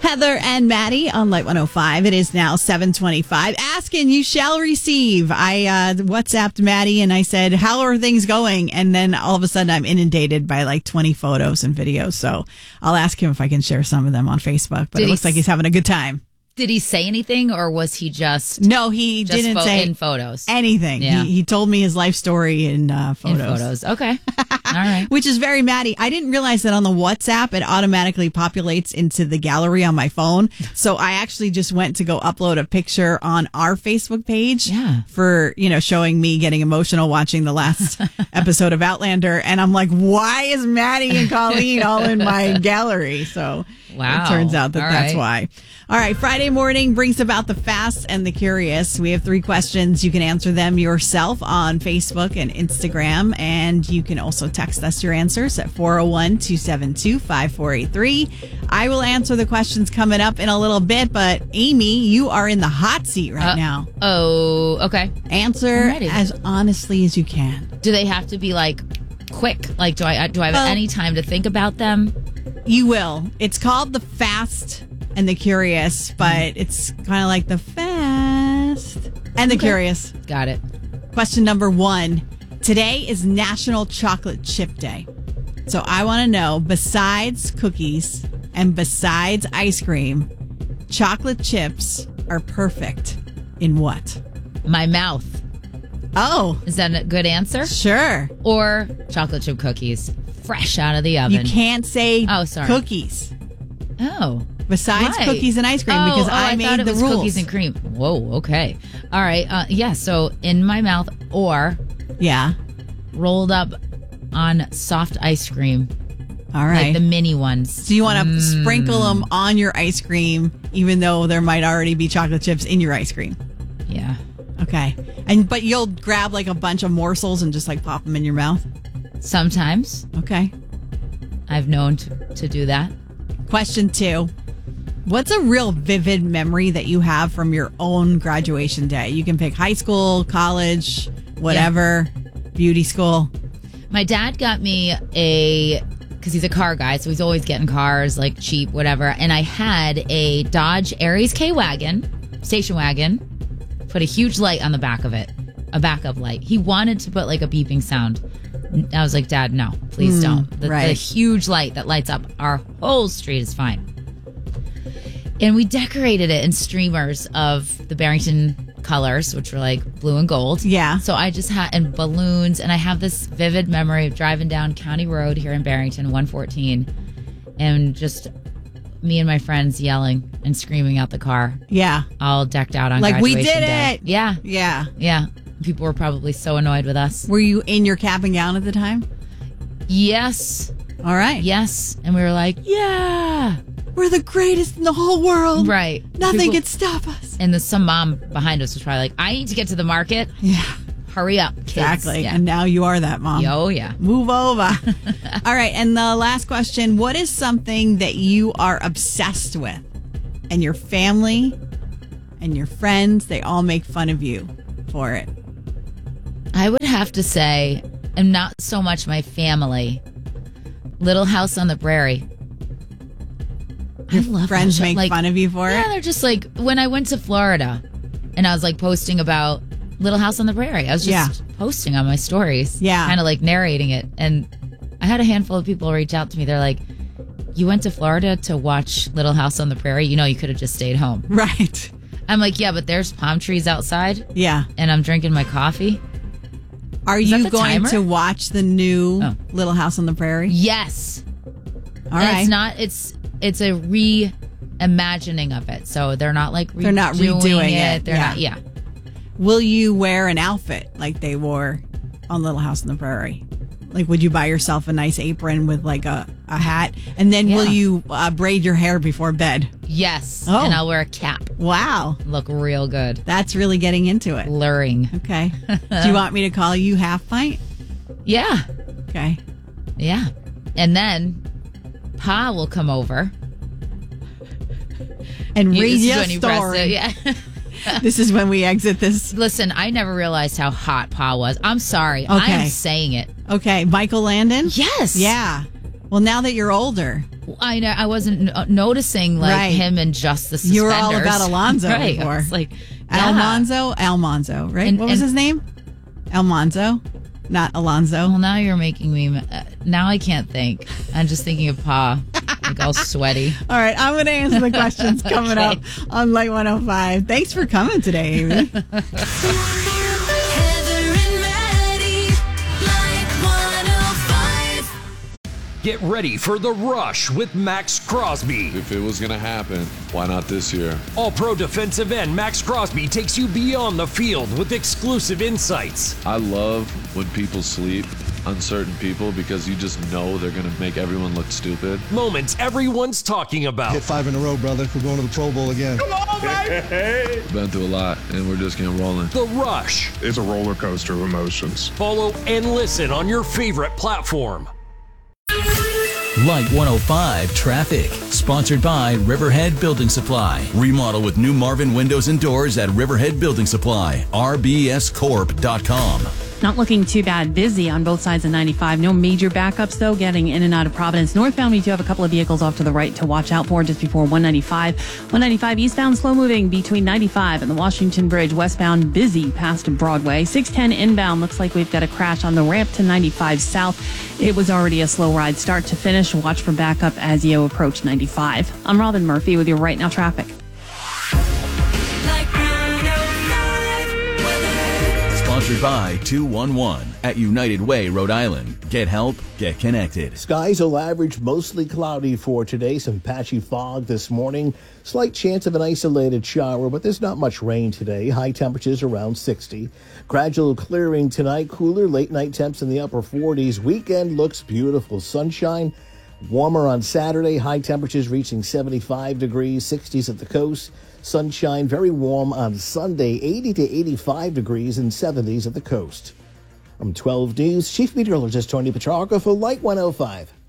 Heather and Maddie on Light 105. It is now 7:25. Ask and you shall receive. I WhatsApped Maddie and I said, how are things going? And then all of a sudden I'm inundated by like 20 photos and videos. So I'll ask him if I can share some of them on Facebook. But it looks like he's having a good time. Did he say anything or was he just... No, he didn't say in photos. Anything. Yeah. He told me his life story in photos. In photos. Okay. All right. Which is very Maddie. I didn't realize that on the WhatsApp, it automatically populates into the gallery on my phone. So I actually just went to go upload a picture on our Facebook page for, showing me getting emotional watching the last episode of Outlander. And I'm like, why is Maddie and Colleen all in my gallery? So wow. It turns out that all that's right. why. All right. Friday morning brings about the fast and the curious. We have 3 questions. You can answer them yourself on Facebook and Instagram. And you can also text us your answers at 401-272-5483. I will answer the questions coming up in a little bit. But Amy, you are in the hot seat right now. Oh, okay. Answer as honestly as you can. Do they have to be like quick? Like, do I have any time to think about them? You will. It's called the fast and the curious, but it's kind of like the fast and the curious. Got it. Question number 1. Today is National Chocolate Chip Day. So I want to know, besides cookies and besides ice cream, chocolate chips are perfect in what? My mouth. Oh. Is that a good answer? Sure. Or chocolate chip cookies, fresh out of the oven. You can't say sorry. cookies. Oh. Besides cookies and ice cream, because I made thought it the was rules. Cookies and cream. Whoa, okay. All right. So in my mouth or rolled up on soft ice cream. All right. Like the mini ones. So you want to sprinkle them on your ice cream, even though there might already be chocolate chips in your ice cream. Yeah. Okay. But you'll grab like a bunch of morsels and just like pop them in your mouth? Sometimes. Okay. I've known to do that. Question 2. What's a real vivid memory that you have from your own graduation day? You can pick high school, college, whatever, beauty school. My dad got me because he's a car guy, so he's always getting cars, like cheap, whatever. And I had a Dodge Aries K-Wagon, station wagon, put a huge light on the back of it, a backup light. He wanted to put like a beeping sound. I was like, Dad, no, please don't. The huge light that lights up our whole street is fine. And we decorated it in streamers of the Barrington colors, which were like blue and gold. Yeah. So I just had, and balloons. And I have this vivid memory of driving down County Road here in Barrington, 114, and just me and my friends yelling and screaming out the car. Yeah. All decked out on like, graduation we did day. it. Yeah. Yeah. Yeah. People were probably so annoyed with us. Were you in your cap and gown at the time? Yes. All right. Yes. And we were like, yeah. We're the greatest in the whole world. Right. Nothing can stop us. And some mom behind us was probably like, I need to get to the market. Yeah. Hurry up, kids. Exactly. Yeah. And now you are that mom. Oh, yeah. Move over. All right. And the last question, what is something that you are obsessed with? And your family and your friends, they all make fun of you for it. I would have to say, and not so much my family, Little House on the Prairie. Your friends make fun of you for it? Yeah, they're just like, when I went to Florida and I was like posting about Little House on the Prairie, I was just posting on my stories. Yeah. Kind of like narrating it. And I had a handful of people reach out to me. They're like, you went to Florida to watch Little House on the Prairie? You know, you could have just stayed home. Right. I'm like, yeah, but there's palm trees outside. Yeah. And I'm drinking my coffee. Are you going to watch the new Little House on the Prairie? Yes. All right. It's a reimagining of it. So they're not like they're not redoing it. They're not. Yeah. Will you wear an outfit like they wore on Little House on the Prairie? Like, would you buy yourself a nice apron with like a hat? And then will you braid your hair before bed? Yes. Oh. And I'll wear a cap. Wow. Look real good. That's really getting into it. Luring. Okay. Do you want me to call you Half Pint? Yeah. Okay. Yeah. And then Pa will come over. And read your story. Yeah. This is when we exit this. Listen, I never realized how hot Pa was. I'm sorry. Okay. I'm saying it. Okay. Michael Landon? Yes. Yeah. Well, now that you're older, I know. I wasn't noticing him and just the suspenders. You were all about Alonzo right. before. I was like, Almanzo, right? What was his name? Almanzo, not Alonzo. Well, now you're making me. Now I can't think. I'm just thinking of Pa, like all sweaty. All right, I'm going to answer the questions coming up on Light 105. Thanks for coming today, Amy. Get ready for The Rush with Max Crosby. If it was going to happen, why not this year? All-pro defensive end Max Crosby takes you beyond the field with exclusive insights. I love when people sleep, uncertain people, because you just know they're going to make everyone look stupid. Moments everyone's talking about. Hit 5 in a row, brother. We're going to the Pro Bowl again. Come on, baby! Been through a lot, and we're just getting rolling. The Rush. It's a roller coaster of emotions. Follow and listen on your favorite platform. Light 105 Traffic, sponsored by Riverhead Building Supply. Remodel with new Marvin windows and doors at Riverhead Building Supply, rbscorp.com. Not looking too bad. Busy on both sides of 95. No major backups, though, getting in and out of Providence. Northbound, we do have a couple of vehicles off to the right to watch out for just before 195. 195 eastbound, slow moving between 95 and the Washington Bridge. Westbound, busy past Broadway. 610 inbound, looks like we've got a crash on the ramp to 95 south. It was already a slow ride start to finish. Watch for backup as you approach 95. I'm Robin Murphy with your Right Now traffic. Sponsored by 211 at United Way, Rhode Island. Get help, get connected. Skies will average mostly cloudy for today. Some patchy fog this morning. Slight chance of an isolated shower, but there's not much rain today. High temperatures around 60. Gradual clearing tonight. Cooler late night temps in the upper 40s. Weekend looks beautiful. Sunshine. Warmer on Saturday. High temperatures reaching 75 degrees. 60s at the coast. Sunshine, very warm on Sunday, 80 to 85 degrees and 70s at the coast. From 12 News, Chief Meteorologist Tony Petrarca for Light 105.